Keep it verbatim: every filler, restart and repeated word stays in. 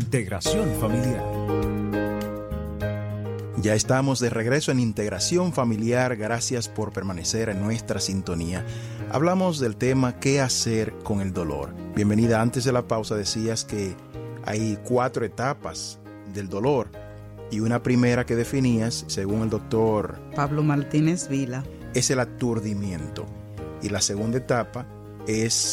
Integración Familiar. Ya estamos de regreso en Integración Familiar. Gracias por permanecer en nuestra sintonía. Hablamos del tema ¿qué hacer con el dolor? Bienvenida. Antes de la pausa decías que hay cuatro etapas del dolor y una primera que definías, según el doctor Pablo Martínez Vila, es el aturdimiento, y la segunda etapa es